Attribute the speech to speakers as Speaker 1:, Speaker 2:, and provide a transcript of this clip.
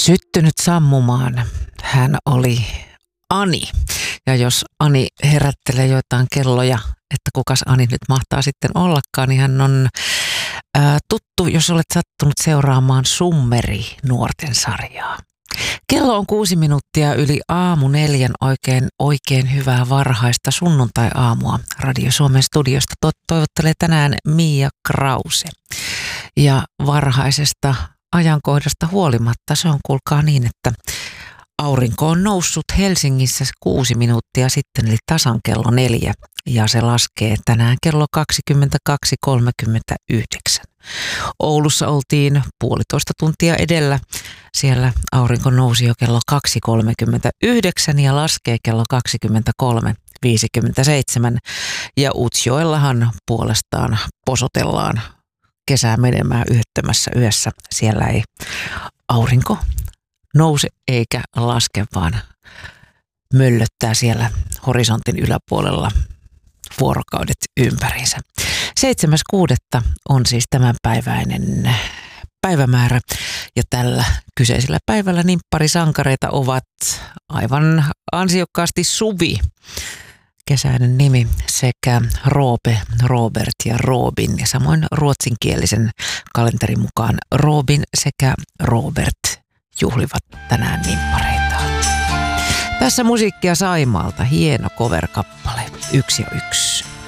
Speaker 1: syttynyt sammumaan. Hän oli Ani. Ja jos Ani herättelee joitain kelloja, että kukas Ani nyt mahtaa sitten ollakaan, niin hän on tuttu, jos olet sattunut seuraamaan Summeri-nuorten sarjaa. Kello on 6 minuuttia yli aamu 4, oikein hyvää varhaista sunnuntai-aamua. Radio Suomen studiosta toivottelee tänään Mia Krause. Ja varhaisesta ajankohdasta huolimatta se on kuulkaa niin, että aurinko on noussut Helsingissä 6 minuuttia sitten, eli tasan kello 4, ja se laskee tänään kello 22.39. Oulussa oltiin 1,5 tuntia edellä. Siellä aurinko nousi jo kello 2.39 ja laskee kello 23.57. Ja Utsjoellahan puolestaan posotellaan kesää menemään yöttömässä yössä. Siellä ei aurinko nouse eikä laske, vaan möllöttää siellä horisontin yläpuolella vuorokaudet ympäriinsä. 7.6. on siis tämänpäiväinen päivämäärä, ja tällä kyseisellä päivällä nimpparisankareita ovat aivan ansiokkaasti Suvi, kesäinen nimi, sekä Roope, Robert ja Robin, ja samoin ruotsinkielisen kalenterin mukaan Robin sekä Robert juhlivat tänään nimppareitaan. Tässä musiikkia Saimaalta, hieno cover-kappale, 1 ja 1.